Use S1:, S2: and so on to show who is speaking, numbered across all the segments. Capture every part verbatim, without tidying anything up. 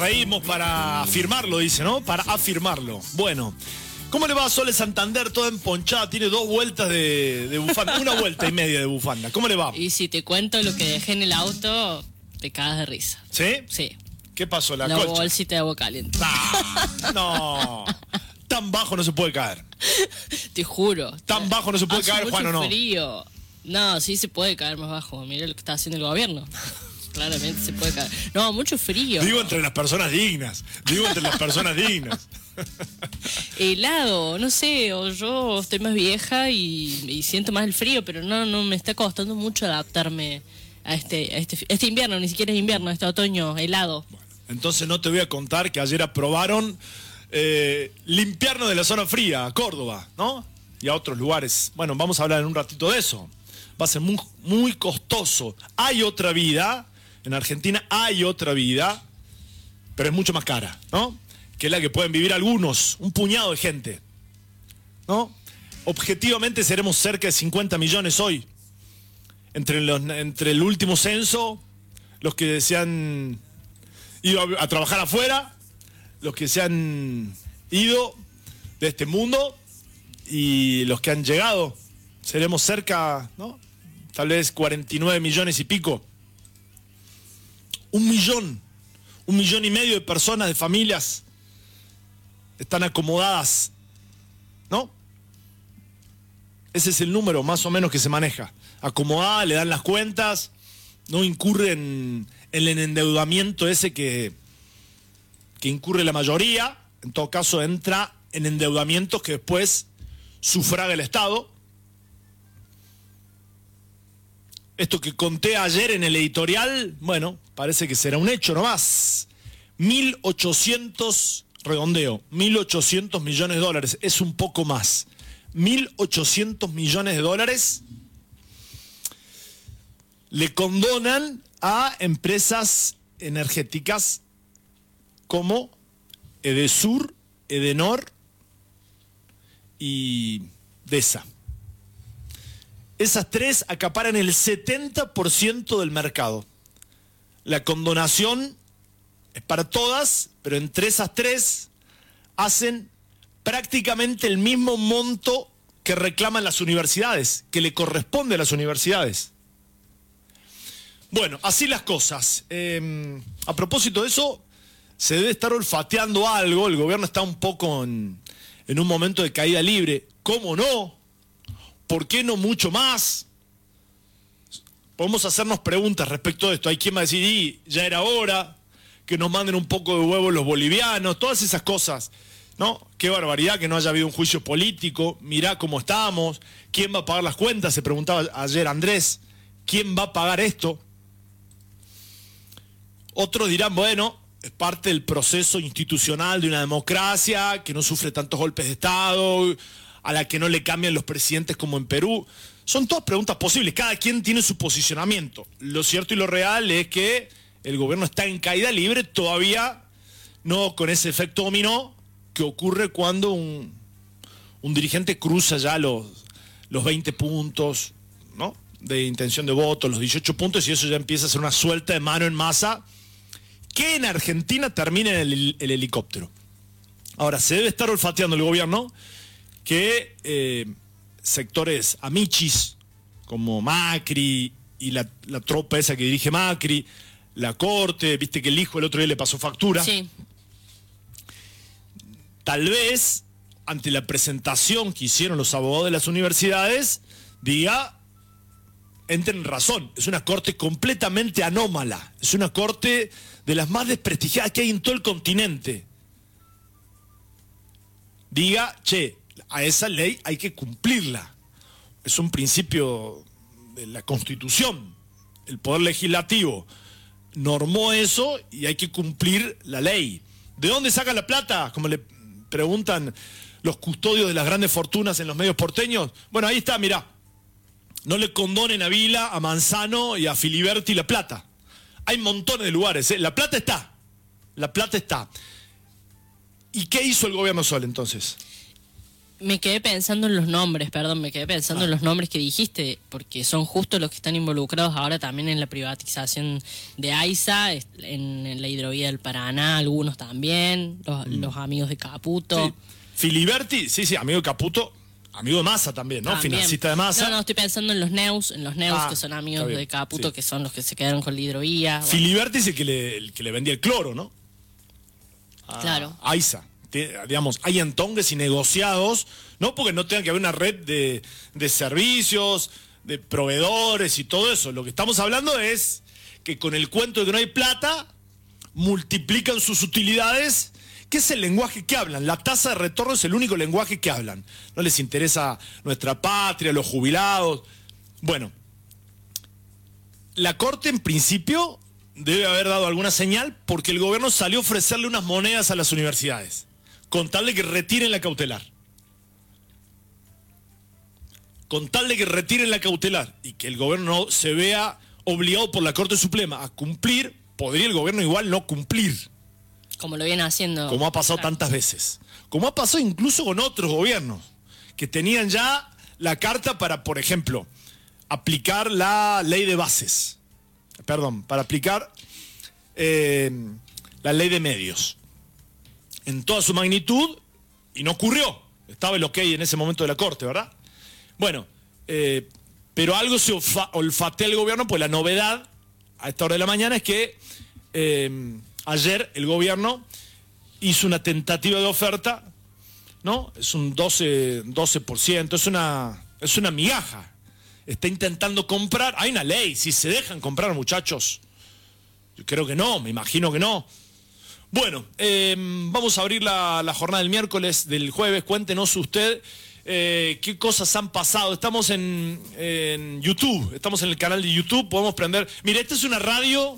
S1: reímos para afirmarlo, dice, ¿no? Para afirmarlo. Bueno, ¿cómo le va a Sole Santander toda emponchada? Tiene dos vueltas de, de bufanda, una vuelta y media de bufanda. ¿Cómo le va?
S2: Y si te cuento lo que dejé en el auto, te cagas de risa.
S1: ¿Sí?
S2: Sí.
S1: ¿Qué pasó? La,
S2: La
S1: colcha.
S2: bolsita de agua caliente.
S1: Ah, no. Tan bajo no se puede caer.
S2: Te juro.
S1: Tan bajo no se puede
S2: Hace
S1: caer,
S2: mucho
S1: Juan, ¿o no?
S2: frío. No, sí se puede caer más bajo. Mira lo que está haciendo el gobierno. Claramente se puede caer. No, mucho frío.
S1: Digo entre las personas dignas. Digo entre las personas dignas.
S2: Helado, no sé, o yo estoy más vieja y, y siento más el frío, pero no, no me está costando mucho adaptarme a este, a este, este invierno, ni siquiera es invierno, este otoño helado.
S1: Bueno, entonces no te voy a contar que ayer aprobaron eh, limpiarnos de la zona fría, a Córdoba, ¿no? Y a otros lugares. Bueno, vamos a hablar en un ratito de eso. Va a ser muy, muy costoso. Hay otra vida, en Argentina hay otra vida, pero es mucho más cara, ¿no? Que es la que pueden vivir algunos, un puñado de gente, ¿no? Objetivamente seremos cerca de cincuenta millones hoy. Entre, los, entre el último censo, los que se han ido a, a trabajar afuera, los que se han ido de este mundo y los que han llegado, seremos cerca, ¿no? Tal vez cuarenta y nueve millones y pico. Un millón, un millón y medio de personas, de familias, están acomodadas, ¿no? Ese es el número más o menos que se maneja. Acomodada, le dan las cuentas, no incurren en el endeudamiento ese que, que incurre la mayoría. En todo caso entra en endeudamientos que después sufraga el Estado. Esto que conté ayer en el editorial, bueno, parece que será un hecho nomás. mil ochocientos, redondeo, mil ochocientos millones de dólares, es un poco más. mil ochocientos millones de dólares le condonan a empresas energéticas como Edesur, Edenor y DESA. Esas tres acaparan el setenta por ciento del mercado. La condonación es para todas, pero entre esas tres hacen prácticamente el mismo monto que reclaman las universidades, que le corresponde a las universidades. Bueno, así las cosas. Eh, a propósito de eso, se debe estar olfateando algo. El gobierno está un poco en, en un momento de caída libre. ¿Cómo no? ¿Por qué no mucho más? Podemos hacernos preguntas respecto de esto. Hay quien va a decir, y ya era hora que nos manden un poco de huevo los bolivianos, todas esas cosas, ¿no? Qué barbaridad que no haya habido un juicio político. Mirá cómo estamos. ¿Quién va a pagar las cuentas? Se preguntaba ayer Andrés. ¿Quién va a pagar esto? Otros dirán, bueno, es parte del proceso institucional de una democracia que no sufre tantos golpes de Estado, a la que no le cambian los presidentes como en Perú. Son todas preguntas posibles, cada quien tiene su posicionamiento. Lo cierto y lo real es que el gobierno está en caída libre, todavía no con ese efecto dominó que ocurre cuando un, un dirigente cruza ya los, los veinte puntos, ¿no?, de intención de voto, los dieciocho puntos, y eso ya empieza a ser una suelta de mano en masa que en Argentina termina en el, el helicóptero. Ahora, se debe estar olfateando el gobierno que eh, sectores amichis como Macri y la, la tropa esa que dirige Macri, la corte, viste que el hijo el otro día le pasó factura.
S2: Sí.
S1: Tal vez, ante la presentación que hicieron los abogados de las universidades, diga, entren en razón, es una corte completamente anómala, es una corte de las más desprestigiadas que hay en todo el continente. Diga, che, a esa ley hay que cumplirla. Es un principio de la Constitución. El Poder Legislativo normó eso y hay que cumplir la ley. ¿De dónde sacan la plata? Como le preguntan los custodios de las grandes fortunas en los medios porteños. Bueno, ahí está, mirá. No le condonen a Vila, a Manzano y a Filiberti la plata. Hay montones de lugares, ¿eh? La plata está. La plata está. ¿Y qué hizo el gobierno Sol entonces?
S2: Me quedé pensando en los nombres, perdón, me quedé pensando
S1: Ah.
S2: en los nombres que dijiste, porque son justo los que están involucrados ahora también en la privatización de AISA, est- en, en la hidrovía del Paraná, algunos también, los,
S1: Mm.
S2: los amigos de Caputo.
S1: Sí. Filiberti, sí, sí, amigo de Caputo, amigo de Massa también, ¿no?
S2: También.
S1: Financista de Massa.
S2: No, no, estoy pensando en los Neus, en los Neus
S1: Ah,
S2: que son
S1: está
S2: amigos
S1: bien,
S2: de Caputo,
S1: sí.
S2: que son los que se quedaron con la hidrovía. Bueno,
S1: Filiberti es el que le, el que le vendía el cloro, ¿no? A
S2: Claro.
S1: AISA. Te- digamos, hay entongues y negociados, no porque no tenga que haber una red de, de servicios, de proveedores y todo eso. Lo que estamos hablando es que con el cuento de que no hay plata, multiplican sus utilidades, que es el lenguaje que hablan. La tasa de retorno es el único lenguaje que hablan. No les interesa nuestra patria, los jubilados. Bueno, la Corte en principio debe haber dado alguna señal porque el gobierno salió a ofrecerle unas monedas a las universidades, con tal de que retiren la cautelar. Con tal de que retiren la cautelar y que el gobierno se vea obligado por la Corte Suprema a cumplir, podría el gobierno igual no cumplir,
S2: como lo viene haciendo.
S1: como ha pasado
S2: Claro.
S1: tantas veces. Como ha pasado incluso con otros gobiernos, que tenían ya la carta para, por ejemplo, aplicar la ley de bases. Perdón, para aplicar eh, la ley de medios en toda su magnitud, y no ocurrió. Estaba el ok en ese momento de la Corte, ¿verdad? Bueno, eh, pero algo se olfa- olfatea el gobierno, pues la novedad a esta hora de la mañana es que eh, ayer el gobierno hizo una tentativa de oferta, ¿no? Es un doce, doce por ciento, es una, es una migaja. Está intentando comprar, hay una ley, si se dejan comprar, muchachos. Yo creo que no, me imagino que no. Bueno, eh, vamos a abrir la, la jornada del miércoles, del jueves. Cuéntenos usted eh, qué cosas han pasado. Estamos en, en YouTube, estamos en el canal de YouTube, podemos prender. Mire, esta es una radio,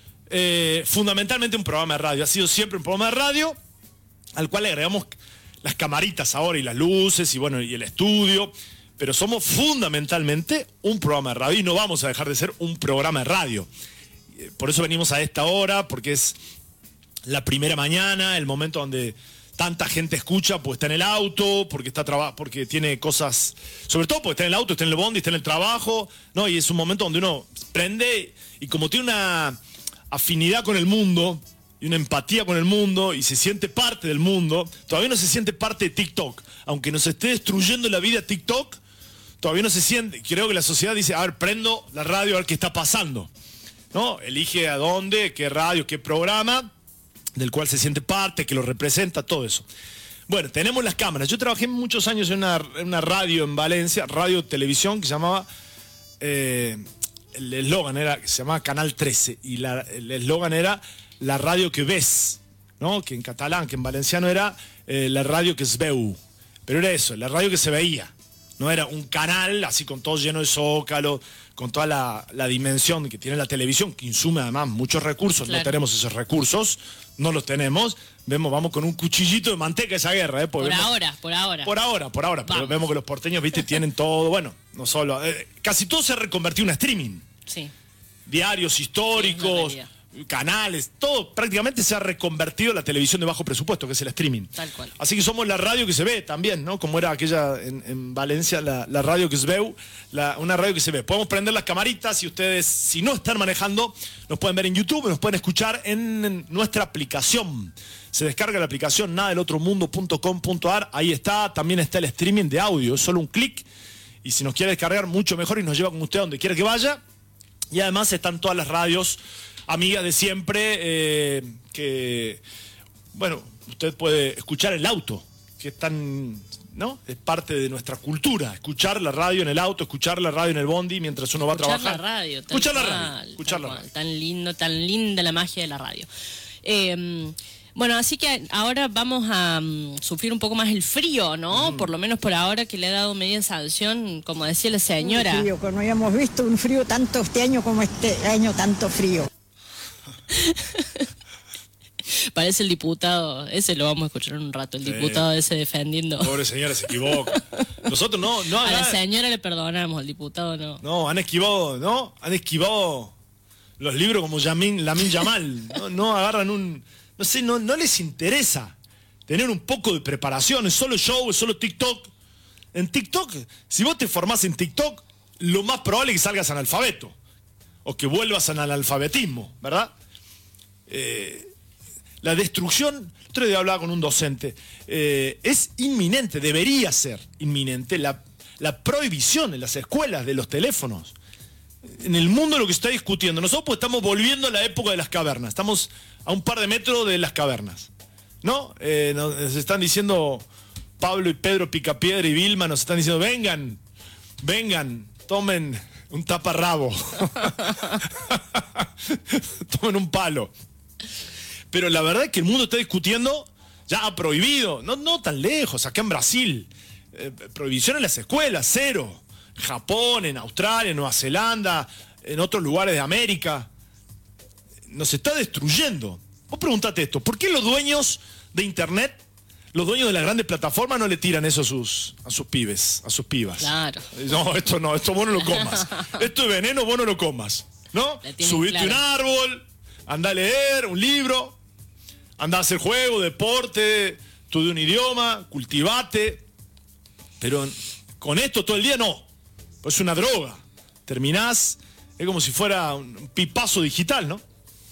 S1: eh, fundamentalmente un programa de radio. Ha sido siempre un programa de radio, al cual le agregamos las camaritas ahora y las luces y bueno, y el estudio. Pero somos fundamentalmente un programa de radio y no vamos a dejar de ser un programa de radio. Por eso venimos a esta hora, porque es la primera mañana, el momento donde tanta gente escucha, pues está en el auto, porque está traba- porque tiene cosas, sobre todo porque está en el auto, está en el bondi, está en el trabajo, ¿no? Y es un momento donde uno prende y como tiene una afinidad con el mundo y una empatía con el mundo y se siente parte del mundo, todavía no se siente parte de TikTok, aunque nos esté destruyendo la vida TikTok, todavía no se siente. Creo que la sociedad dice, a ver, prendo la radio a ver qué está pasando, ¿no? Elige a dónde, qué radio, qué programa, del cual se siente parte, que lo representa, todo eso. Bueno, tenemos las cámaras. Yo trabajé muchos años en una, en una radio en Valencia, radio televisión, que se llamaba, eh, el eslogan era, se llamaba Canal trece, y la- el eslogan era la radio que ves, ¿no? Que en catalán, que en valenciano era eh, la radio que es veu. Pero era eso, la radio que se veía. No era un canal así con todo lleno de zócalo, con toda la, la dimensión que tiene la televisión, que insume además muchos recursos.
S2: Claro.
S1: No tenemos esos recursos, no los tenemos. Vemos, vamos con un cuchillito de manteca esa guerra, ¿eh? Porque
S2: Por
S1: vemos-
S2: ahora, por ahora.
S1: por ahora, por ahora. Pero
S2: Vamos.
S1: vemos que los porteños, viste, tienen todo, bueno, no solo. eh, casi todo se ha reconvertido en streaming.
S2: Sí.
S1: Diarios históricos,
S2: Sí, es
S1: canales, todo prácticamente se ha reconvertido en la televisión de bajo presupuesto, que es el streaming.
S2: Tal cual.
S1: Así que somos la radio que se ve también, ¿no? Como era aquella en, en Valencia, la, la radio que se ve, la, una radio que se ve. Podemos prender las camaritas y ustedes, si no están manejando, nos pueden ver en YouTube, nos pueden escuchar en, en nuestra aplicación. Se descarga la aplicación nada del otro mundo punto com punto a r, ahí está, también está el streaming de audio, es solo un clic. Y si nos quiere descargar, mucho mejor y nos lleva con usted a donde quiera que vaya. Y además están todas las radios amigas de siempre, eh, que, bueno, usted puede escuchar el auto, que es tan, ¿no? Es parte de nuestra cultura, escuchar la radio en el auto, escuchar la radio en el bondi mientras uno va a
S2: Escuchar
S1: trabajar.
S2: la radio. tal
S1: Escuchar la
S2: cual,
S1: radio. Escuchar
S2: tal
S1: la
S2: cual.
S1: radio.
S2: Tan lindo, tan linda la magia de la radio. Eh, bueno, así que ahora vamos a um, sufrir un poco más el frío, ¿no? Por lo menos por ahora que le he dado media sanción, como decía la señora.
S3: Un frío, que no habíamos visto un frío tanto este año como este año, tanto frío.
S2: Parece el diputado, ese lo vamos a escuchar en un rato, el
S1: Sí.
S2: diputado ese defendiendo.
S1: Pobre señora, se equivoca. Nosotros no, no,
S2: A la
S1: no,
S2: señora le perdonamos, al diputado no.
S1: no, han esquivado, ¿no? Han esquivado los libros como Yamin, Lamin Yamal. No, no agarran un, no sé, no, no les interesa tener un poco de preparación, es solo show, es solo TikTok. En TikTok, si vos te formás en TikTok, lo más probable es que salgas analfabeto, o que vuelvas al analfabetismo, ¿verdad? Eh, la destrucción, el otro día hablaba con un docente, eh, es inminente, debería ser inminente la, la prohibición en las escuelas de los teléfonos. En el mundo lo que se está discutiendo, nosotros pues estamos volviendo a la época de las cavernas, estamos a un par de metros de las cavernas, ¿no? Eh, nos están diciendo Pablo y Pedro Picapiedra y Vilma, nos están diciendo, vengan, vengan, tomen un taparrabo, tomen un palo. Pero la verdad es que el mundo está discutiendo, ya ha prohibido, no, no tan lejos, acá en Brasil, eh, prohibición en las escuelas, cero. Japón, en Australia, en Nueva Zelanda, en otros lugares de América. Nos está destruyendo. Vos preguntate esto, ¿por qué los dueños de internet, los dueños de las grandes plataformas no le tiran eso a sus, a sus pibes, a sus pibas?
S2: Claro.
S1: No, esto no, esto vos no lo comas. Esto es veneno, vos no lo comas. ¿No? Subite claro. un árbol, anda a leer un libro, anda a hacer juego, deporte, estudia un idioma, cultivate. Pero con esto todo el día no. Pues es una droga. Terminás, es como si fuera un pipazo digital, ¿no?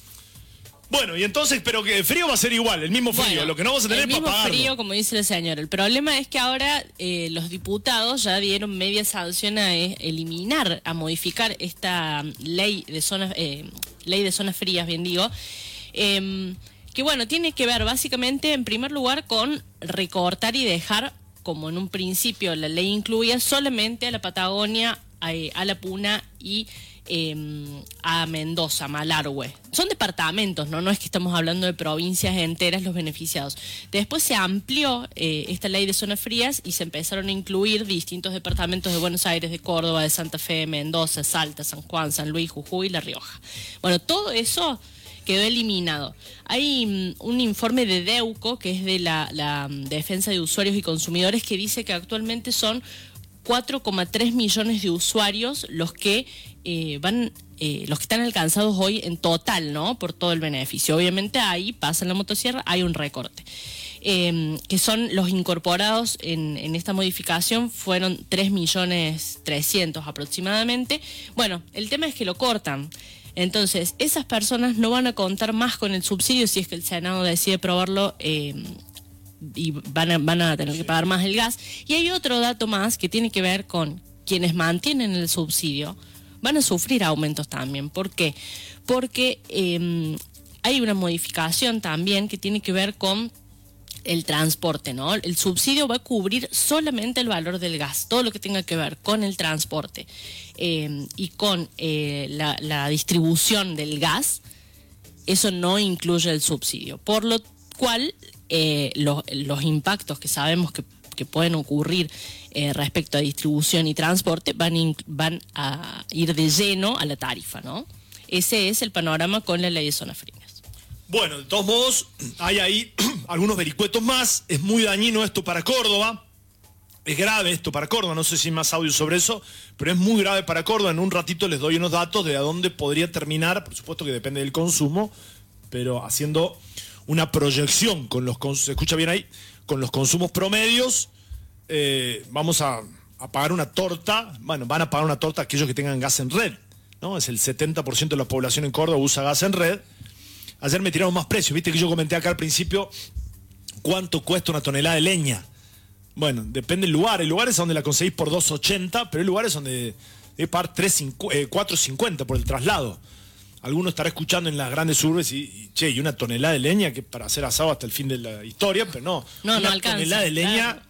S1: Bueno, y entonces, pero que el frío va a ser igual, el mismo frío, bueno, lo que no vamos a tener para pagarlo.
S2: El mismo frío, como dice el señor. El problema es que ahora eh, los diputados ya dieron media sanción a eh, eliminar, a modificar esta ley de zonas, eh, ley de zonas frías, bien digo, eh, que bueno, tiene que ver básicamente, en primer lugar, con recortar y dejar, como en un principio la ley incluía, solamente a la Patagonia, a, a la Puna y eh, a Mendoza, Malargüe. Son departamentos, ¿no? No es que estamos hablando de provincias enteras los beneficiados. Después se amplió eh, esta ley de zonas frías y se empezaron a incluir distintos departamentos de Buenos Aires, de Córdoba, de Santa Fe, Mendoza, Salta, San Juan, San Luis, Jujuy y La Rioja. Bueno, todo eso quedó eliminado. Hay um, un informe de DEUCO, que es de la, la um, Defensa de Usuarios y Consumidores, que dice que actualmente son cuatro coma tres millones de usuarios los que eh, van, eh, los que están alcanzados hoy en total, ¿no? Por todo el beneficio. Obviamente ahí pasa en la motosierra, hay un recorte. Eh, que son los incorporados en, en esta modificación, fueron tres millones trescientos aproximadamente. Bueno, el tema es que lo cortan. Entonces, esas personas no van a contar más con el subsidio si es que el Senado decide aprobarlo eh, y van a, van a tener que pagar más el gas. Y hay otro dato más que tiene que ver con quienes mantienen el subsidio, van a sufrir aumentos también. ¿Por qué? Porque eh, hay una modificación también que tiene que ver con el transporte, ¿no? El subsidio va a cubrir solamente el valor del gas, todo lo que tenga que ver con el transporte eh, y con eh, la, la distribución del gas, eso no incluye el subsidio, por lo cual eh, los, los impactos que sabemos que, que pueden ocurrir eh, respecto a distribución y transporte van, in, van a ir de lleno a la tarifa, ¿no? Ese es el panorama con la ley de zonas frías.
S1: Bueno, de todos modos, hay ahí algunos vericuetos más. Es muy dañino esto para Córdoba. Es grave esto para Córdoba. No sé si hay más audio sobre eso, pero es muy grave para Córdoba. En un ratito les doy unos datos de a dónde podría terminar. Por supuesto que depende del consumo, pero haciendo una proyección con los consumos, ¿se escucha bien ahí? Con los consumos promedios, eh, vamos a, a pagar una torta. Bueno, van a pagar una torta aquellos que tengan gas en red, ¿no? Es el setenta por ciento de la población en Córdoba usa gas en red. Ayer me tiraron más precios, viste que yo comenté acá al principio cuánto cuesta una tonelada de leña. Bueno, depende del lugar. Hay lugares donde la conseguís por dos ochenta, pero hay lugares donde debe pagar cuatro cincuenta por el traslado. Alguno estará escuchando en las grandes urbes y, y, che, y una tonelada de leña que para hacer asado hasta el fin de la historia, pero no.
S2: No,
S1: una
S2: no alcanza.
S1: Tonelada de leña,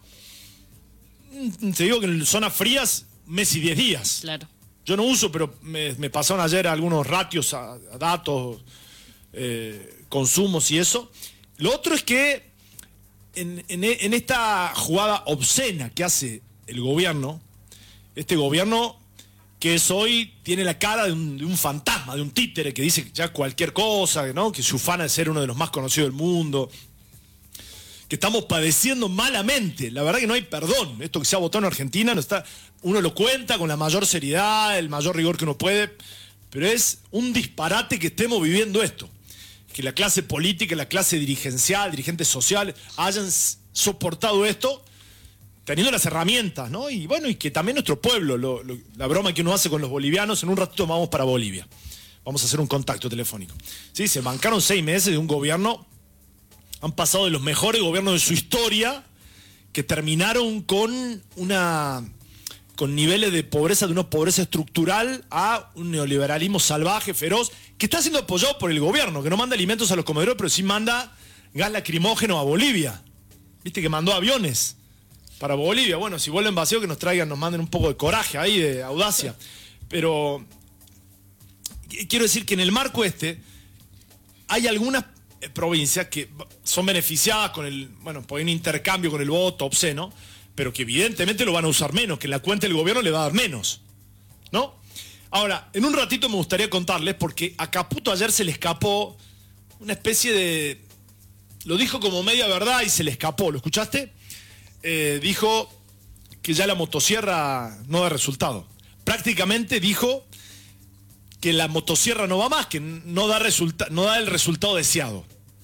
S2: claro.
S1: Te digo que en zonas frías, mes y diez días.
S2: Claro.
S1: Yo no uso, pero me, me pasaron ayer algunos ratios, a, a datos... Eh, consumos y eso. Lo otro es que en, en, en esta jugada obscena que hace el gobierno, este gobierno que es hoy, tiene la cara de un, de un fantasma, de un títere que dice ya cualquier cosa, ¿no? Que se ufana de ser uno de los más conocidos del mundo, que estamos padeciendo malamente. La verdad que no hay perdón. Esto que se ha votado en Argentina, no está, uno lo cuenta con la mayor seriedad, el mayor rigor que uno puede, pero es un disparate que estemos viviendo esto. que la clase política, la clase dirigencial, dirigentes sociales, hayan soportado esto teniendo las herramientas, ¿no? Y bueno, y que también nuestro pueblo, lo, lo, la broma que uno hace con los bolivianos, en un ratito vamos para Bolivia. Vamos a hacer un contacto telefónico. Sí, se bancaron seis meses de un gobierno, han pasado de los mejores gobiernos de su historia, que terminaron con una con niveles de pobreza, de una pobreza estructural, a un neoliberalismo salvaje, feroz, que está siendo apoyado por el gobierno, que no manda alimentos a los comedores, pero sí manda gas lacrimógeno a Bolivia. Viste que mandó aviones para Bolivia. Bueno, si vuelven vacío, que nos traigan, nos manden un poco de coraje ahí, de audacia. Pero quiero decir que en el marco este hay algunas provincias que son beneficiadas con el, bueno, por un intercambio con el voto obsceno, pero que evidentemente lo van a usar menos, que en la cuenta del gobierno le va a dar menos, ¿no? Ahora, en un ratito me gustaría contarles, porque a Caputo ayer se le escapó una especie de... Lo dijo como media verdad y se le escapó, ¿lo escuchaste? Eh, dijo que ya la motosierra no da resultado. Prácticamente dijo que la motosierra no va más, que no da, resulta, no da el resultado deseado.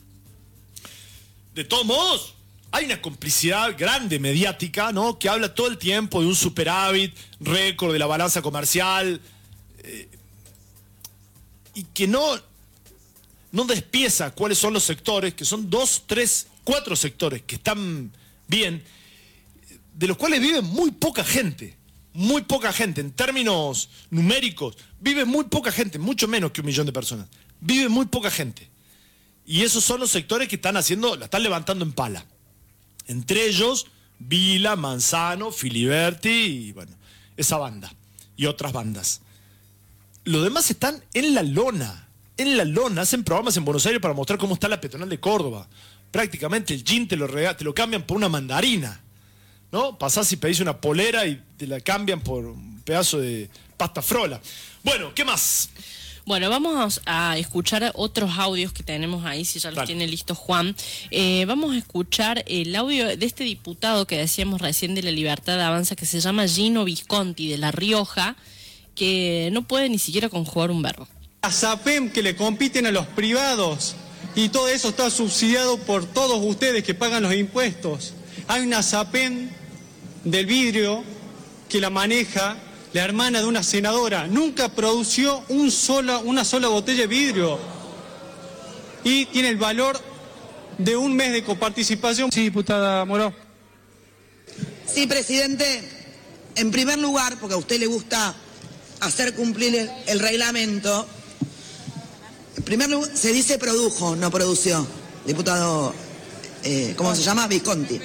S1: De todos modos, hay una complicidad grande mediática, ¿no? Que habla todo el tiempo de un superávit, récord de la balanza comercial, eh, y que no, no despieza cuáles son los sectores, que son dos, tres, cuatro sectores que están bien, de los cuales vive muy poca gente. Muy poca gente, en términos numéricos, vive muy poca gente, mucho menos que un millón de personas. Vive muy poca gente. Y esos son los sectores que están haciendo, la están levantando en pala. Entre ellos, Vila, Manzano, Filiberti y bueno, esa banda. Y otras bandas. Los demás están en la lona. En la lona, hacen programas en Buenos Aires para mostrar cómo está la peatonal de Córdoba. Prácticamente el jean te lo, rega, te lo cambian por una mandarina, ¿no? Pasás y pedís una polera y te la cambian por un pedazo de pasta frola. Bueno, ¿qué más?
S2: Bueno, vamos a escuchar otros audios que tenemos ahí, si ya los Dale. tiene listos Juan. Eh, vamos a escuchar el audio de este diputado que decíamos recién de La Libertad de Avanza, que se llama Gino Visconti, de La Rioja, que no puede ni siquiera conjugar un verbo.
S4: A SAPEM que le compiten a los privados, y todo eso está subsidiado por todos ustedes que pagan los impuestos. Hay una SAPEM del vidrio que la maneja la hermana de una senadora. Nunca produció un sola, una sola botella de vidrio. Y tiene el valor de un mes de coparticipación. Sí, diputada Moró.
S5: Sí, presidente. En primer lugar, porque a usted le gusta hacer cumplir el, el reglamento, en primer lugar, se dice produjo, no produció. Diputado, eh, ¿cómo se llama? Visconti.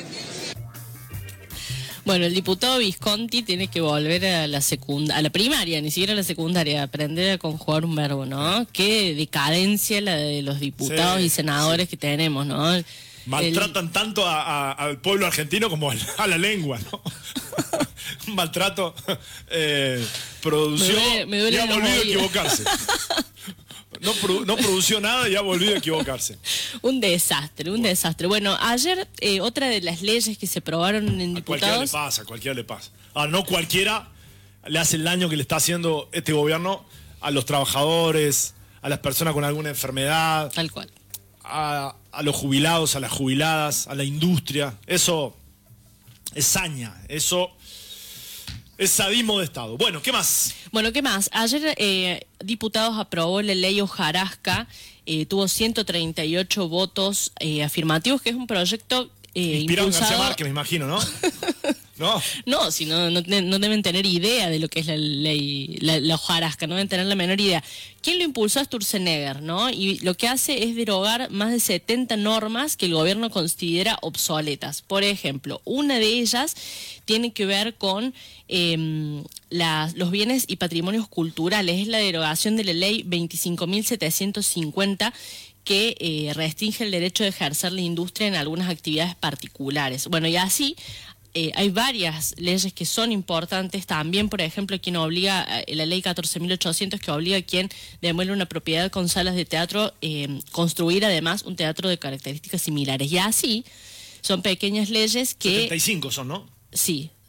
S2: Bueno, el diputado Visconti tiene que volver a la secunda, a la primaria, ni siquiera a la secundaria, aprender a conjugar un verbo, ¿no? Qué decadencia la de los diputados sí, y senadores sí. que tenemos, ¿no?
S1: Maltratan el... tanto a, a, al pueblo argentino como a la, a la lengua, ¿no? Un maltrato eh, produció
S2: me duele, me duele
S1: y ha volvido a equivocarse. No, produ no produció nada y ha volvido a equivocarse.
S2: Un desastre, un bueno. desastre. Bueno, ayer eh, otra de las leyes que se aprobaron en
S1: a
S2: diputados...
S1: Cualquiera le pasa, a cualquiera le pasa. Ah, no cualquiera le hace el daño que le está haciendo este gobierno a los trabajadores, a las personas con alguna enfermedad.
S2: Tal cual.
S1: A, a los jubilados, a las jubiladas, a la industria. Eso es saña, eso... Es sadismo de Estado. Bueno, ¿qué más?
S2: Bueno, ¿qué más? Ayer eh, diputados aprobó la ley Hojarasca, eh, tuvo ciento treinta y ocho votos eh, afirmativos, que es un proyecto eh,
S1: inspirado
S2: impulsado...
S1: en García Márquez, me imagino, ¿no? No,
S2: no, si no, no, no deben tener idea de lo que es la ley, la, la hojarasca, no deben tener la menor idea. ¿Quién lo impulsó? Es Sturzenegger, ¿no? Y lo que hace es derogar más de setenta normas que el gobierno considera obsoletas. Por ejemplo, una de ellas tiene que ver con eh, las, los bienes y patrimonios culturales. Es la derogación de la ley veinticinco mil setecientos cincuenta, que eh, restringe el derecho de ejercer la industria en algunas actividades particulares. Bueno, y así... Eh, hay varias leyes que son importantes también, por ejemplo, quien obliga, eh, la ley catorce mil ochocientos, que obliga a quien demuele una propiedad con salas de teatro, eh, construir además un teatro de características similares. Y así son pequeñas leyes que...
S1: setenta y cinco son, ¿no?
S2: Sí,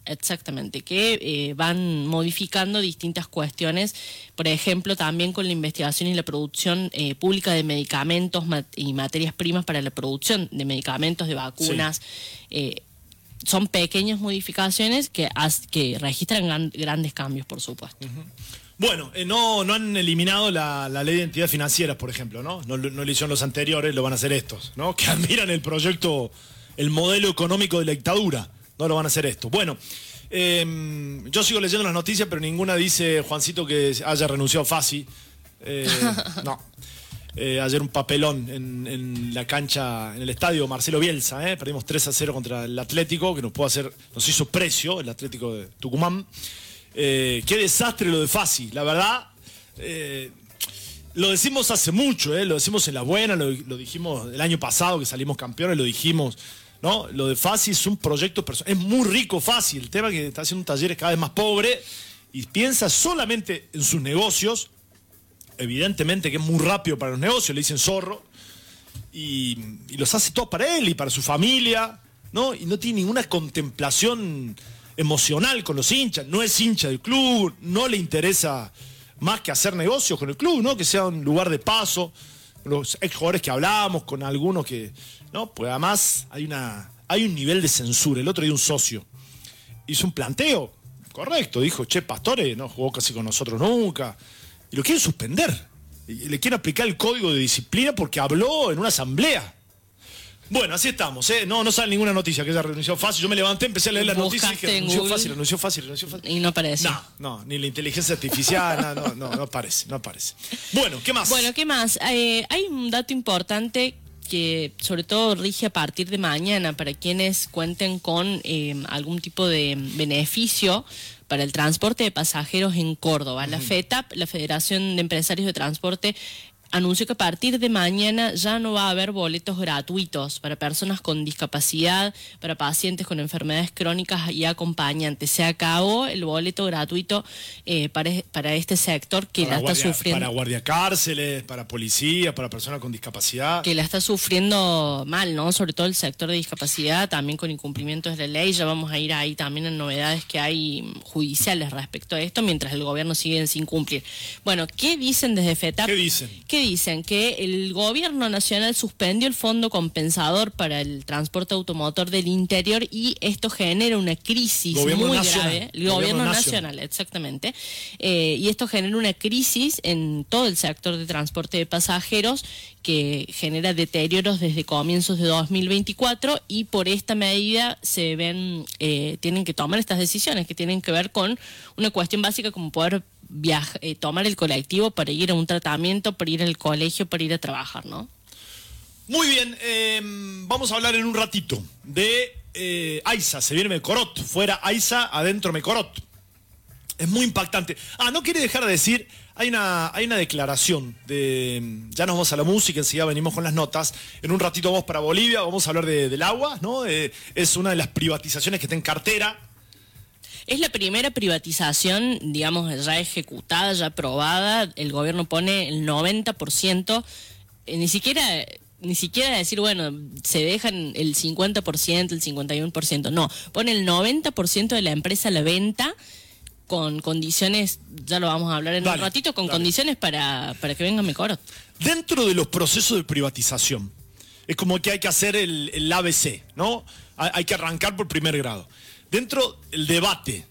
S2: Exactamente, que eh, van modificando distintas cuestiones, por ejemplo, también con la investigación y la producción eh, pública de medicamentos mat y materias primas para la producción de medicamentos, de vacunas. Sí. Eh, son pequeñas modificaciones que, que registran gran grandes cambios, por supuesto. Uh-huh.
S1: Bueno, eh, no, no han eliminado la, la ley de entidades financieras, por ejemplo, ¿no? No, no lo hicieron los anteriores, lo van a hacer estos, ¿no? Que admiran el proyecto, el modelo económico de la dictadura. No lo van a hacer esto. Bueno, eh, yo sigo leyendo las noticias, pero ninguna dice, Juancito, que haya renunciado Fassi. Eh, no. Eh, ayer un papelón en, en la cancha, en el estadio Marcelo Bielsa. Eh, perdimos tres a cero contra el Atlético, que nos pudo hacer, nos hizo precio, el Atlético de Tucumán. Eh, qué desastre lo de Fassi, la verdad. Eh, lo decimos hace mucho, eh, lo decimos en la buena, lo, lo dijimos el año pasado que salimos campeones, lo dijimos. ¿No? Lo de Fassi es un proyecto personal. Es muy rico Fassi. El tema es que está haciendo un taller cada vez más pobre y piensa solamente en sus negocios. Evidentemente que es muy rápido para los negocios, le dicen zorro. Y, y los hace todos para él y para su familia, ¿no? Y no tiene ninguna contemplación emocional con los hinchas. No es hincha del club, no le interesa más que hacer negocios con el club, ¿no? Que sea un lugar de paso. Los ex jugadores que hablábamos, con algunos que... No, pues además hay una hay un nivel de censura. El otro día un socio hizo un planteo correcto, dijo, che, Pastore no jugó casi con nosotros nunca, y lo quieren suspender, y le quieren aplicar el código de disciplina porque habló en una asamblea. Bueno, así estamos, ¿eh? No, no sale ninguna noticia que haya renunciado Fácil. Yo me levanté, empecé a leer la noticia y dije, renunció Fácil, renunció Fácil, renunció Fácil.
S2: Y no aparece.
S1: No, no, ni la inteligencia artificial, no, no, no, no aparece, no aparece. Bueno, ¿qué más?
S2: Bueno, ¿qué más? Eh, hay un dato importante que sobre todo rige a partir de mañana para quienes cuenten con eh, algún tipo de beneficio para el transporte de pasajeros en Córdoba. Uh-huh. La FETAP, la Federación de Empresarios de Transporte, anunció que a partir de mañana ya no va a haber boletos gratuitos para personas con discapacidad, para pacientes con enfermedades crónicas y acompañantes. Se acabó el boleto gratuito eh, para, para este sector que
S1: para
S2: la
S1: guardia,
S2: está sufriendo.
S1: Para guardiacárceles, para policías, para personas con discapacidad.
S2: Que la está sufriendo mal, ¿no? Sobre todo el sector de discapacidad, también con incumplimientos de la ley. Ya vamos a ir ahí también en novedades que hay judiciales respecto a esto, mientras el gobierno sigue sin cumplir. Bueno, ¿qué dicen desde FETAP?
S1: ¿Qué dicen?
S2: ¿Qué dicen? Que el gobierno nacional suspendió el fondo compensador para el transporte automotor del interior y esto genera una crisis
S1: gobierno
S2: muy
S1: nacional.
S2: grave. El gobierno, gobierno nacional, nacional, exactamente. Eh, y esto genera una crisis en todo el sector de transporte de pasajeros que genera deterioros desde comienzos de dos mil veinticuatro y por esta medida se ven, eh, tienen que tomar estas decisiones que tienen que ver con una cuestión básica como poder Viaja, eh, tomar el colectivo para ir a un tratamiento, para ir al colegio, para ir a trabajar, ¿no?
S1: Muy bien, eh, vamos a hablar en un ratito de eh, AISA, se viene Mecorot, fuera AISA, adentro Mecorot. Es muy impactante. Ah, no quiere dejar de decir, hay una, hay una declaración de, ya nos vamos a la música, enseguida venimos con las notas, en un ratito vamos para Bolivia, vamos a hablar de, del agua, ¿no? Eh, es una de las privatizaciones que está en cartera.
S2: Es la primera privatización, digamos, ya ejecutada, ya aprobada. El gobierno pone el noventa por ciento, eh, ni siquiera ni siquiera decir, bueno, se dejan el cincuenta por ciento, el cincuenta y uno por ciento. No, pone el noventa por ciento de la empresa a la venta con condiciones, ya lo vamos a hablar en dale, un ratito, con dale. condiciones para, para que venga Mecorot.
S1: Dentro de los procesos de privatización, es como que hay que hacer el, el A B C, ¿no? Hay que arrancar por primer grado. Dentro del debate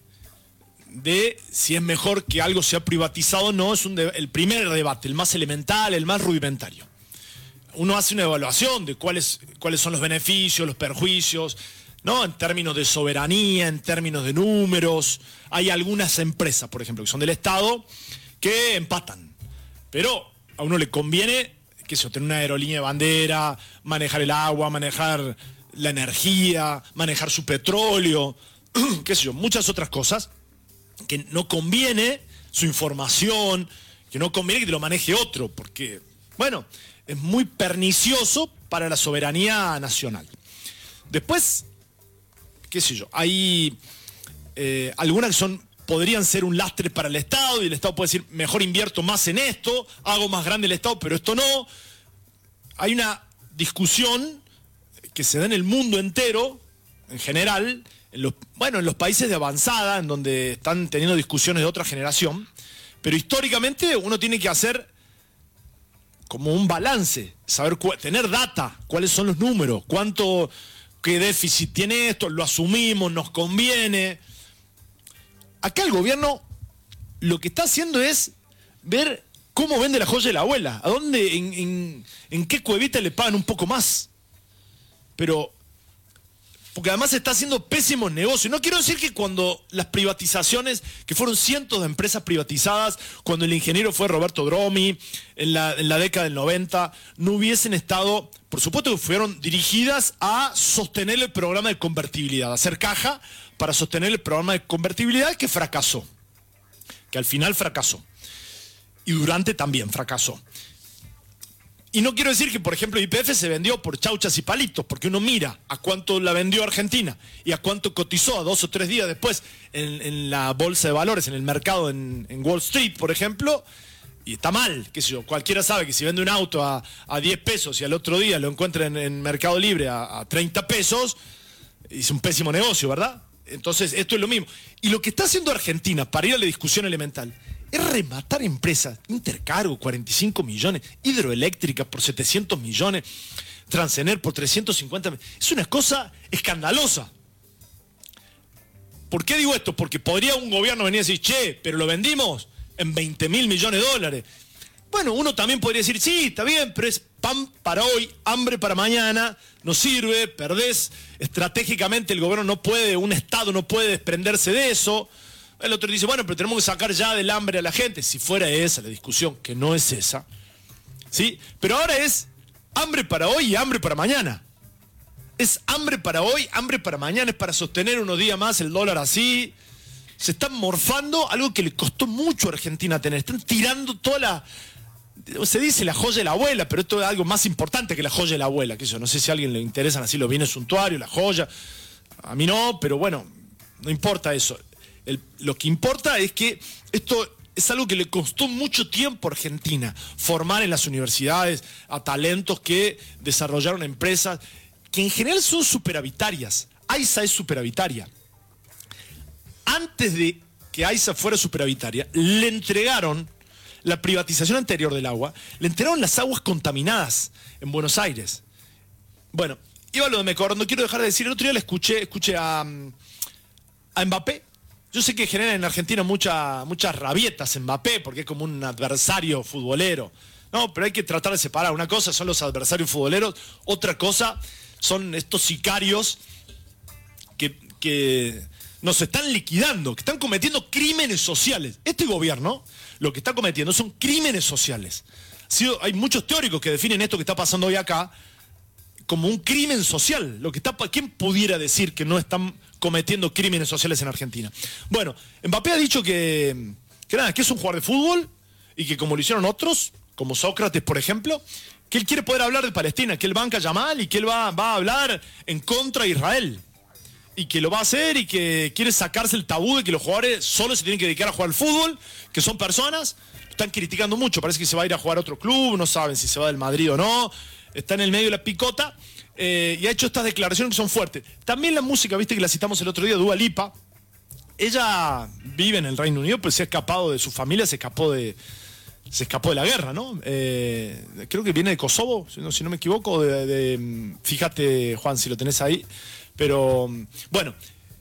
S1: de si es mejor que algo sea privatizado o no, es un de, el primer debate, el más elemental, el más rudimentario. Uno hace una evaluación de cuáles, cuáles son los beneficios, los perjuicios, ¿no? En términos de soberanía, en términos de números. Hay algunas empresas, por ejemplo, que son del Estado, que empatan. Pero a uno le conviene, qué sé yo, tener una aerolínea de bandera, manejar el agua, manejar la energía, manejar su petróleo, qué sé yo, muchas otras cosas que no conviene su información, que no conviene que te lo maneje otro, porque, bueno, es muy pernicioso para la soberanía nacional. Después, qué sé yo, hay eh, algunas que son, podrían ser un lastre para el Estado, y el Estado puede decir, mejor invierto más en esto, hago más grande el Estado, pero esto no. Hay una discusión que se da en el mundo entero, en general, en los, bueno, en los países de avanzada, en donde están teniendo discusiones de otra generación, pero históricamente uno tiene que hacer como un balance, saber tener data, cuáles son los números, cuánto, qué déficit tiene esto, lo asumimos, nos conviene. Acá el gobierno lo que está haciendo es ver cómo vende la joya de la abuela, a dónde, en, en, en qué cuevita le pagan un poco más. Pero, porque además se está haciendo pésimos negocios. No quiero decir que cuando las privatizaciones, que fueron cientos de empresas privatizadas, cuando el ingeniero fue Roberto Dromi, en la, en la década del noventa, no hubiesen estado, por supuesto que fueron dirigidas a sostener el programa de convertibilidad, a hacer caja para sostener el programa de convertibilidad que fracasó, que al final fracasó. Y Durante también fracasó. Y no quiero decir que, por ejemplo, Y P F se vendió por chauchas y palitos, porque uno mira a cuánto la vendió Argentina y a cuánto cotizó a dos o tres días después en, en la bolsa de valores, en el mercado en, en Wall Street, por ejemplo, y está mal, qué sé yo. Cualquiera sabe que si vende un auto a, a diez pesos y al otro día lo encuentra en, en Mercado Libre a, a treinta pesos, es un pésimo negocio, ¿verdad? Entonces, esto es lo mismo. Y lo que está haciendo Argentina, para ir a la discusión elemental, es rematar empresas. Intercargo, cuarenta y cinco millones, Hidroeléctrica por setecientos millones, Transener por trescientos cincuenta millones. Es una cosa escandalosa. ¿Por qué digo esto? Porque podría un gobierno venir a decir, che, pero lo vendimos en veinte mil millones de dólares. Bueno, uno también podría decir, sí, está bien, pero es pan para hoy, hambre para mañana, no sirve, perdés. Estratégicamente el gobierno no puede, un Estado no puede desprenderse de eso. El otro dice, bueno, pero tenemos que sacar ya del hambre a la gente. Si fuera esa la discusión, que no es esa, ¿sí? Pero ahora es hambre para hoy y hambre para mañana. Es hambre para hoy, hambre para mañana, es para sostener unos días más el dólar así. Se están morfando algo que le costó mucho a Argentina tener. Están tirando toda la... Se dice la joya de la abuela, pero esto es algo más importante que la joya de la abuela. Que yo no sé si a alguien le interesan así los bienes suntuarios, la joya. A mí no, pero bueno, no importa eso. El, lo que importa es que esto es algo que le costó mucho tiempo a Argentina, formar en las universidades a talentos que desarrollaron empresas que en general son superavitarias. AISA es superavitaria. Antes de que AISA fuera superavitaria, le entregaron la privatización anterior del agua, le entregaron las aguas contaminadas en Buenos Aires. Bueno, iba a lo de Mecor, no quiero dejar de decir, el otro día le escuché, escuché a, a Mbappé. Yo sé que genera en Argentina mucha, muchas rabietas Mbappé, porque es como un adversario futbolero. No, pero hay que tratar de separar. Una cosa son los adversarios futboleros, otra cosa son estos sicarios que, que nos están liquidando, que están cometiendo crímenes sociales. Este gobierno lo que está cometiendo son crímenes sociales. Ha sido, hay muchos teóricos que definen esto que está pasando hoy acá como un crimen social. Lo que está, ¿quién pudiera decir que no están cometiendo crímenes sociales en Argentina? Bueno, Mbappé ha dicho que, que nada, que es un jugador de fútbol y que como lo hicieron otros, como Sócrates, por ejemplo, que él quiere poder hablar de Palestina, que él banca a Yamal y que él va, va a hablar en contra de Israel. Y que lo va a hacer y que quiere sacarse el tabú de que los jugadores solo se tienen que dedicar a jugar al fútbol, que son personas. Lo están criticando mucho, parece que se va a ir a jugar a otro club, no saben si se va del Madrid o no. Está en el medio de la picota eh, y ha hecho estas declaraciones que son fuertes. También la música, viste que la citamos el otro día, Dua Lipa. Ella vive en el Reino Unido, pero se ha escapado de su familia, se escapó de, se escapó de la guerra, ¿no? Eh, creo que viene de Kosovo, si no, si no me equivoco. De, de, fíjate, Juan, si lo tenés ahí. Pero, bueno,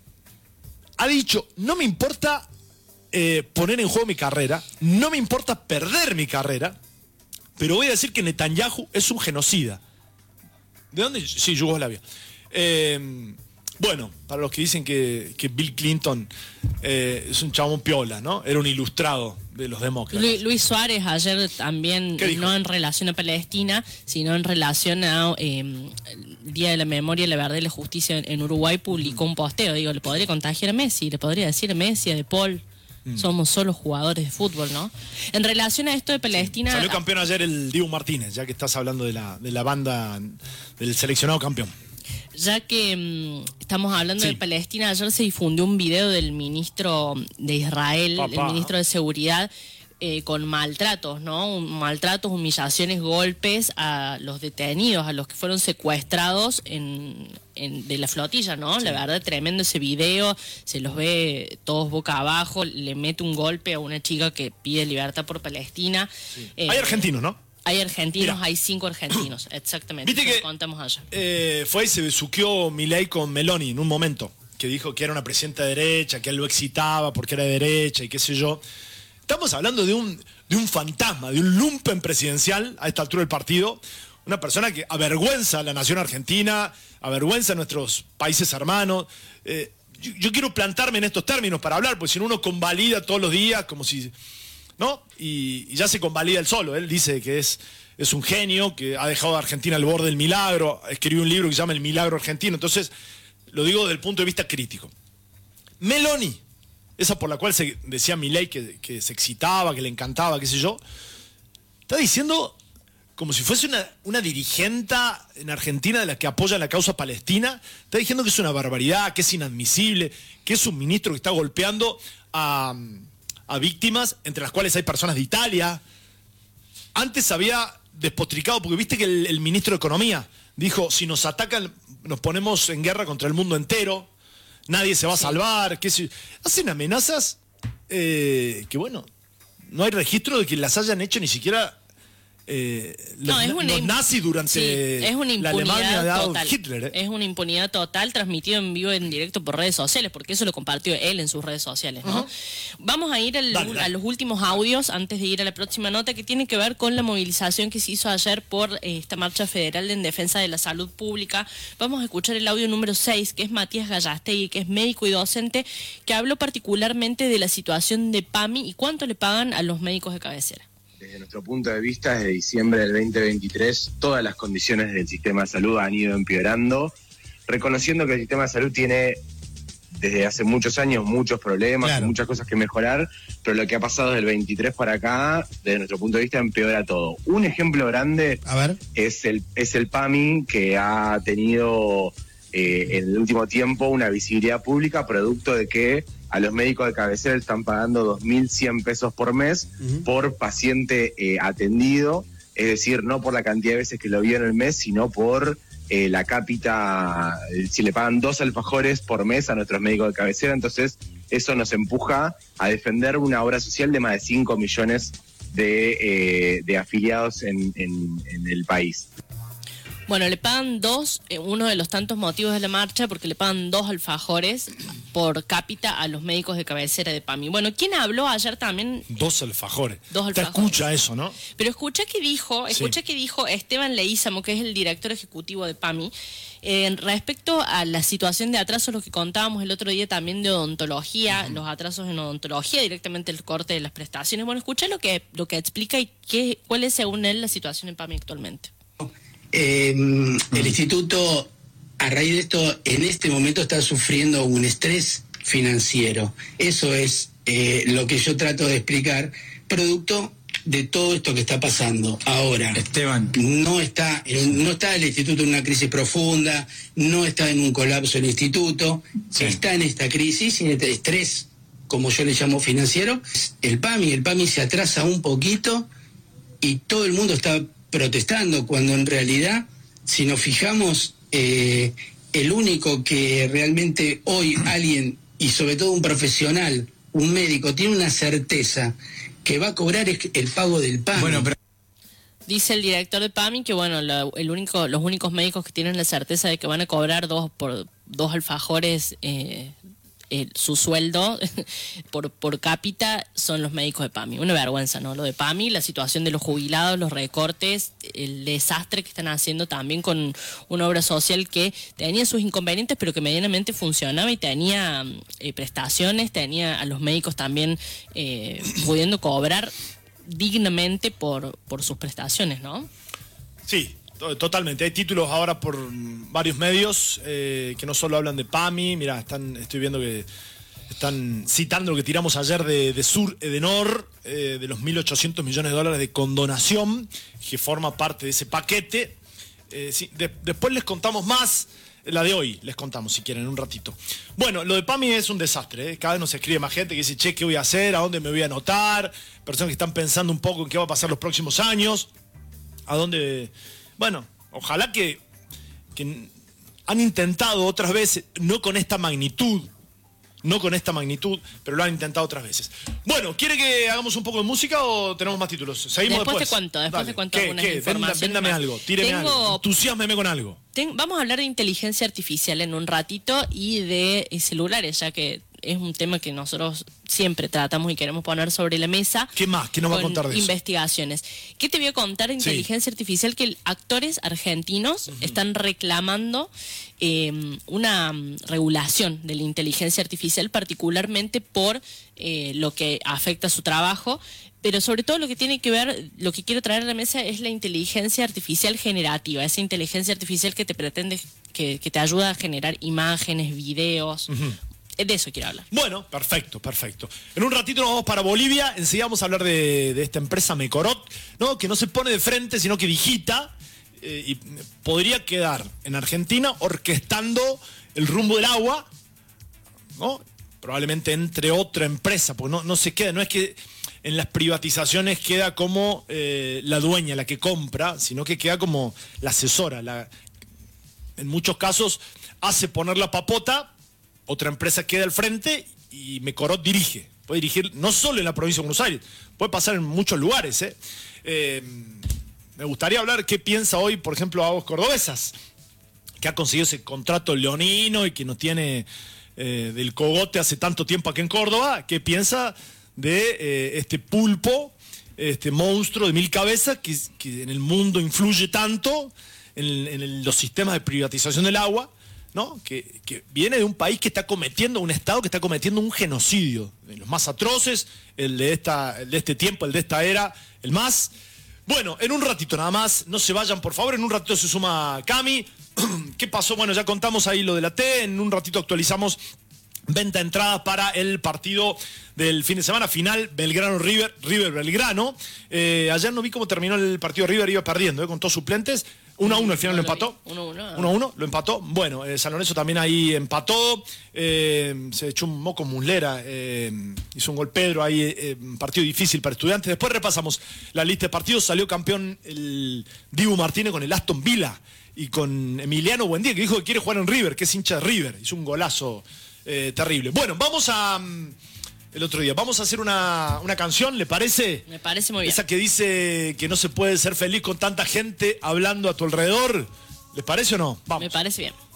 S1: ha dicho, no me importa eh, poner en juego mi carrera, no me importa perder mi carrera, pero voy a decir que Netanyahu es un genocida. ¿De dónde? Sí, Yugoslavia. Eh, bueno, para los que dicen que, que Bill Clinton eh, es un chabón piola, ¿no? Era un ilustrado de los demócratas.
S2: Luis, Luis Suárez ayer también, no en relación a Palestina, sino en relación a eh, el Día de la Memoria, la Verdad y la Justicia en, en Uruguay, publicó un posteo. Digo, le podría contagiar a Messi, le podría decir a Messi, a De Paul. Mm. Somos solo jugadores de fútbol, ¿no? En relación a esto de Palestina...
S1: Sí. Salió campeón ayer el Dibu Martínez, ya que estás hablando de la, de la banda del seleccionado campeón.
S2: Ya que mmm, estamos hablando
S1: sí.
S2: de Palestina, ayer se difundió un video del ministro de Israel,
S1: Papá.
S2: el ministro de Seguridad, eh, con maltratos, ¿no? Maltratos, humillaciones, golpes a los detenidos, a los que fueron secuestrados en, en de la flotilla, ¿no? Sí. La verdad, tremendo ese video, se los ve todos boca abajo, le mete un golpe a una chica que pide libertad por Palestina.
S1: Sí. Eh, hay argentinos, ¿no?
S2: Hay argentinos, Mira. hay cinco argentinos, exactamente.
S1: Viste que
S2: contamos allá.
S1: Eh, fue y se besuqueó Milei con Meloni en un momento, que dijo que era una presidenta de derecha, que él lo excitaba porque era de derecha y qué sé yo. Estamos hablando de un, de un fantasma, de un lumpen presidencial a esta altura del partido, una persona que avergüenza a la nación argentina, avergüenza a nuestros países hermanos. Eh, yo, yo quiero plantarme en estos términos para hablar, porque si no uno convalida todos los días como si... ¿no? Y, y ya se convalida él solo. Él dice que es, es un genio, que ha dejado a Argentina al borde del milagro, escribió un libro que se llama El Milagro Argentino. Entonces, lo digo desde el punto de vista crítico. Meloni, esa por la cual se decía Milei que, que se excitaba, que le encantaba, qué sé yo, está diciendo como si fuese una, una dirigenta en Argentina de la que apoya la causa palestina, está diciendo que es una barbaridad, que es inadmisible, que es un ministro que está golpeando a... a víctimas, entre las cuales hay personas de Italia. Antes había despotricado, porque viste que el, el ministro de Economía dijo, si nos atacan, nos ponemos en guerra contra el mundo entero, nadie se va a salvar, qué sé. Hacen amenazas eh, que, bueno, no hay registro de que las hayan hecho ni siquiera eh,
S2: no,
S1: los,
S2: es una
S1: los nazis durante
S2: sí, es una
S1: la Alemania de Adolf
S2: total.
S1: Hitler. ¿eh?
S2: Es una impunidad total, transmitido en vivo, en directo por redes sociales, porque eso lo compartió él en sus redes sociales, ¿no? Uh-huh. Vamos a ir al, dale, dale. a los últimos audios antes de ir a la próxima nota, que tiene que ver con la movilización que se hizo ayer por eh, esta marcha federal en defensa de la salud pública. Vamos a escuchar el audio número seis, que es Matías Gallastegui, que es médico y docente, que habló particularmente de la situación de PAMI y cuánto le pagan a los médicos de cabecera.
S6: Desde nuestro punto de vista, desde diciembre del veinte veintitrés, todas las condiciones del sistema de salud han ido empeorando, reconociendo que el sistema de salud tiene desde hace muchos años muchos problemas, claro. muchas cosas que mejorar, pero lo que ha pasado desde el veintitrés para acá, desde nuestro punto de vista, empeora todo. Un ejemplo grande A ver. es el es el PAMI, que ha tenido eh, en el último tiempo una visibilidad pública producto de que a los médicos de cabecera están pagando dos mil cien pesos por mes uh-huh. por paciente eh, atendido, es decir, no por la cantidad de veces que lo vio en el mes, sino por eh, la cápita, eh, si le pagan dos alfajores por mes a nuestros médicos de cabecera. Entonces eso nos empuja a defender una obra social de más de cinco millones de, eh, de afiliados en, en, en el país.
S2: Bueno, le pagan dos, eh, uno de los tantos motivos de la marcha, porque le pagan dos alfajores por cápita a los médicos de cabecera de PAMI. Bueno, ¿quién habló ayer también?
S1: Dos alfajores.
S2: Dos alfajores.
S1: Te escucha eso, ¿no?
S2: Pero escucha que dijo, escucha
S1: sí.
S2: que dijo Esteban Leízamo, que es el director ejecutivo de PAMI, eh, respecto a la situación de atrasos, lo que contábamos el otro día también de odontología, uh-huh. los atrasos en odontología, directamente el corte de las prestaciones. Bueno, escucha lo que, lo que explica y qué, cuál es, según él, la situación en PAMI actualmente.
S7: Eh, el instituto, a raíz de esto, en este momento está sufriendo un estrés financiero. Eso es eh, lo que yo trato de explicar, producto de todo esto que está pasando ahora.
S8: Esteban.
S7: No está, no está el instituto en una crisis profunda, no está en un colapso el instituto, sí. está en esta crisis, en este estrés, como yo le llamo financiero. El PAMI, el PAMI se atrasa un poquito y todo el mundo está protestando, cuando en realidad, si nos fijamos, eh, el único que realmente hoy alguien, y sobre todo un profesional, un médico, tiene una certeza que va a cobrar es el pago del PAMI. Bueno, pero...
S2: Dice el director de PAMI que bueno, la, el único, los únicos médicos que tienen la certeza de que van a cobrar dos por dos alfajores eh, Eh, su sueldo por, por cápita son los médicos de PAMI. Una vergüenza, ¿no? Lo de PAMI, la situación de los jubilados, los recortes, el desastre que están haciendo también con una obra social que tenía sus inconvenientes, pero que medianamente funcionaba y tenía eh, prestaciones, tenía a los médicos también eh, pudiendo cobrar dignamente por, por sus prestaciones, ¿no?
S1: Sí. Totalmente, hay títulos ahora por varios medios eh, que no solo hablan de PAMI, mirá, están, estoy viendo que están citando lo que tiramos ayer de, de Sur Edenor, eh, de los mil ochocientos millones de dólares de condonación, que forma parte de ese paquete. Eh, sí, de, después les contamos más La de hoy, les contamos si quieren en un ratito. Bueno, lo de PAMI es un desastre, ¿eh? Cada vez nos escribe más gente que dice, che, ¿qué voy a hacer? ¿A dónde me voy a anotar? Personas que están pensando un poco en qué va a pasar los próximos años. ¿A dónde? Bueno, ojalá que, que han intentado otras veces, no con esta magnitud, no con esta magnitud, pero lo han intentado otras veces. Bueno, ¿quiere que hagamos un poco de música o tenemos más títulos? Seguimos después.
S2: Después te cuento, después
S1: Dale.
S2: te cuento
S1: ¿Qué,
S2: algunas
S1: qué?
S2: informaciones.
S1: Véndame
S2: más.
S1: algo, tíreme
S2: Tengo,
S1: algo, entusiasmeme con algo.
S2: Ten, vamos a hablar de inteligencia artificial en un ratito y de eh, celulares, ya que es un tema que nosotros siempre tratamos y queremos poner sobre la mesa.
S1: ¿Qué más? ¿Qué nos va a contar de eso?
S2: Investigaciones. ¿Qué te voy a contar de inteligencia sí. artificial? Que actores argentinos uh-huh. están reclamando eh, una um, regulación de la inteligencia artificial, particularmente por eh, lo que afecta a su trabajo. Pero sobre todo lo que tiene que ver, lo que quiero traer a la mesa es la inteligencia artificial generativa, esa inteligencia artificial que te pretende, que, que te ayuda a generar imágenes, videos. Uh-huh. De eso quiero hablar.
S1: Bueno, perfecto, perfecto. En un ratito nos vamos para Bolivia, enseguida vamos a hablar de, de esta empresa Mecorot, ¿no? Que no se pone de frente, sino que digita eh, y podría quedar en Argentina orquestando el rumbo del agua, ¿no? Probablemente entre otra empresa, porque no, no se queda, no es que en las privatizaciones queda como eh, la dueña, la que compra, sino que queda como la asesora. La, en muchos casos hace poner la papota, otra empresa queda al frente y Mecorot dirige. Puede dirigir no solo en la provincia de Buenos Aires, puede pasar en muchos lugares. ¿eh? Eh, me gustaría hablar qué piensa hoy, por ejemplo, Aguas Cordobesas, que ha conseguido ese contrato leonino y que no tiene eh, del cogote hace tanto tiempo aquí en Córdoba. ¿Qué piensa de eh, este pulpo, este monstruo de mil cabezas que, que en el mundo influye tanto en, en el, los sistemas de privatización del agua, ¿no? Que, que viene de un país que está cometiendo, un Estado que está cometiendo un genocidio, de los más atroces, el de, esta, el de este tiempo, el de esta era, el más. Bueno, en un ratito nada más, no se vayan por favor, en un ratito se suma Cami. ¿Qué pasó? Bueno, ya contamos ahí lo de la T, en un ratito actualizamos venta de entradas para el partido del fin de semana, final Belgrano-River, River-Belgrano. Eh, ayer no vi cómo terminó el partido. River, iba perdiendo, eh, con todos suplentes. uno a uno al final lo empató. uno a uno lo empató. Bueno, eh, San Lorenzo también ahí empató. Eh, se echó un moco Muslera. Eh, hizo un gol Pedro ahí. Eh, partido difícil para Estudiantes. Después repasamos la lista de partidos. Salió campeón el Dibu Martínez con el Aston Villa y con Emiliano Buendía, que dijo que quiere jugar en River, que es hincha de River. Hizo un golazo eh, terrible. Bueno, vamos a... El otro día, vamos a hacer una, una canción, ¿le parece?
S2: Me parece muy bien.
S1: Esa que dice que no se puede ser feliz con tanta gente hablando a tu alrededor. ¿Les parece o no? Vamos.
S2: Me parece bien.